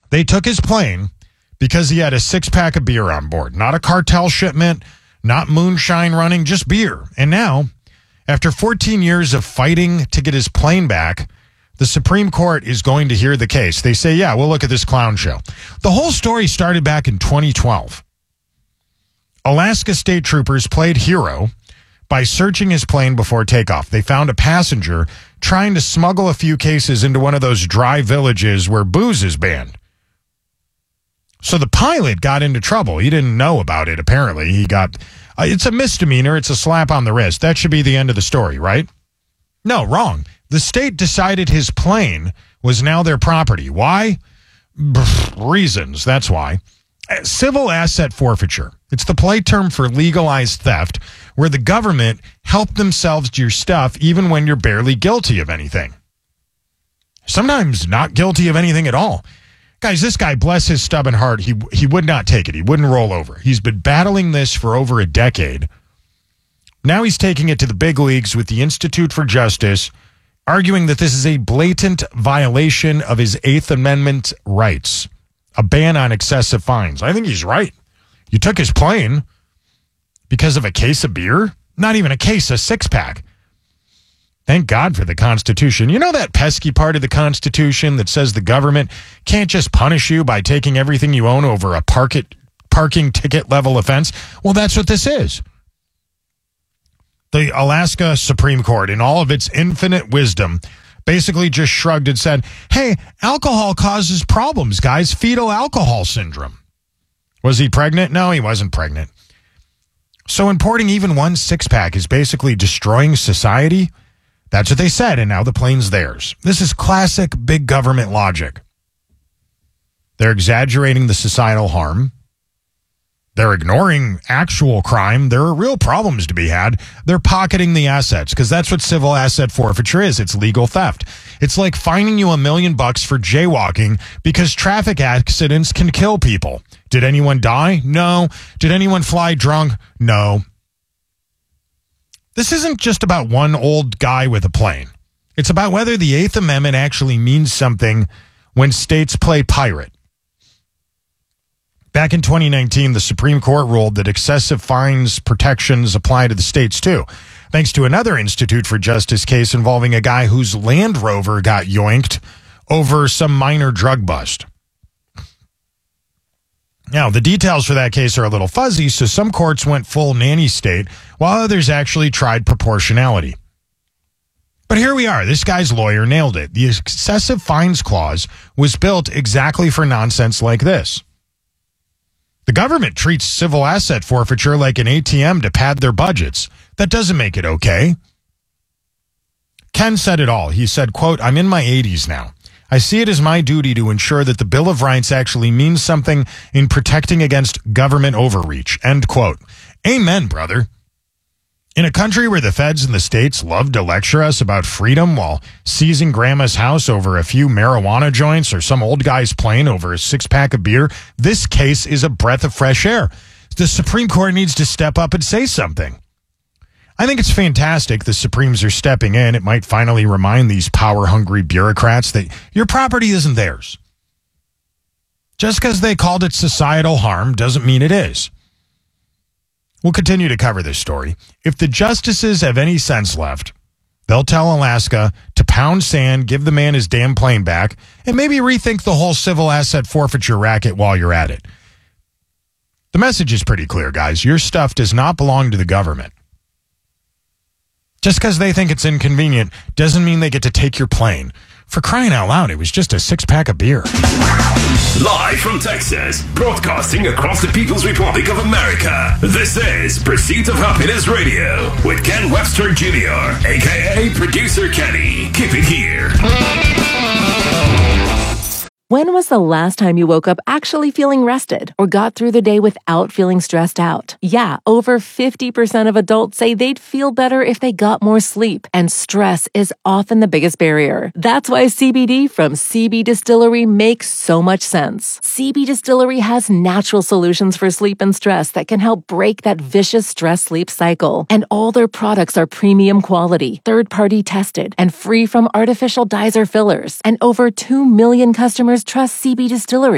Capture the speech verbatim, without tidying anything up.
They took his plane because he had a six-pack of beer on board. Not a cartel shipment, not moonshine running, just beer. And now, after fourteen years of fighting to get his plane back, the Supreme Court is going to hear the case. They say, yeah, we'll look at this clown show. The whole story started back in twenty twelve. Alaska state troopers played hero by searching his plane before takeoff. They found a passenger trying to smuggle a few cases into one of those dry villages where booze is banned. So the pilot got into trouble. He didn't know about it, apparently. He got, uh, it's a misdemeanor. It's a slap on the wrist. That should be the end of the story, right? No, wrong. The state decided his plane was now their property. Why? Reasons, that's why. Civil asset forfeiture. It's the play term for legalized theft, where the government helped themselves to your stuff even when you're barely guilty of anything. Sometimes not guilty of anything at all. Guys, this guy, bless his stubborn heart, he he would not take it. He wouldn't roll over. He's been battling this for over a decade. Now he's taking it to the big leagues with the Institute for Justice, arguing that this is a blatant violation of his Eighth Amendment rights, a ban on excessive fines. I think he's right. You took his plane because of a case of beer? Not even a case, a six-pack. Thank God for the Constitution. You know that pesky part of the Constitution that says the government can't just punish you by taking everything you own over a park it, parking ticket level offense? Well, that's what this is. The Alaska Supreme Court, in all of its infinite wisdom, basically just shrugged and said, hey, alcohol causes problems, guys. Fetal alcohol syndrome. Was he pregnant? No, he wasn't pregnant. So importing even one six-pack is basically destroying society? That's what they said, and now the plane's theirs. This is classic big government logic. They're exaggerating the societal harm. They're ignoring actual crime. There are real problems to be had. They're pocketing the assets because that's what civil asset forfeiture is. It's legal theft. It's like fining you a million bucks for jaywalking because traffic accidents can kill people. Did anyone die? No. Did anyone fly drunk? No. This isn't just about one old guy with a plane. It's about whether the Eighth Amendment actually means something when states play pirate. Back in twenty nineteen, the Supreme Court ruled that excessive fines protections apply to the states too, thanks to another Institute for Justice case involving a guy whose Land Rover got yoinked over some minor drug bust. Now, the details for that case are a little fuzzy, so some courts went full nanny state, while others actually tried proportionality. But here we are. This guy's lawyer nailed it. The excessive fines clause was built exactly for nonsense like this. The government treats civil asset forfeiture like an A T M to pad their budgets. That doesn't make it okay. Ken said it all. He said, quote, I'm in my eighties now. I see it as my duty to ensure that the Bill of Rights actually means something in protecting against government overreach, end quote. Amen, brother. In a country where the feds and the states love to lecture us about freedom while seizing grandma's house over a few marijuana joints or some old guy's plane over a six-pack of beer, this case is a breath of fresh air. The Supreme Court needs to step up and say something. I think it's fantastic the Supremes are stepping in. It might finally remind these power-hungry bureaucrats that your property isn't theirs. Just because they called it societal harm doesn't mean it is. We'll continue to cover this story. If the justices have any sense left, they'll tell Alaska to pound sand, give the man his damn plane back, and maybe rethink the whole civil asset forfeiture racket while you're at it. The message is pretty clear, guys. Your stuff does not belong to the government. Just because they think it's inconvenient doesn't mean they get to take your plane. For crying out loud, it was just a six-pack of beer. Live from Texas, broadcasting across the People's Republic of America, this is Pursuit of Happiness Radio with Ken Webster Junior, a k a. Producer Kenny. Keep it here. When was the last time you woke up actually feeling rested or got through the day without feeling stressed out? Yeah, over fifty percent of adults say they'd feel better if they got more sleep, and stress is often the biggest barrier. That's why C B D from C B Distillery makes so much sense. C B Distillery has natural solutions for sleep and stress that can help break that vicious stress-sleep cycle. And all their products are premium quality, third-party tested, and free from artificial dyes or fillers. And over two million customers trust C B Distillery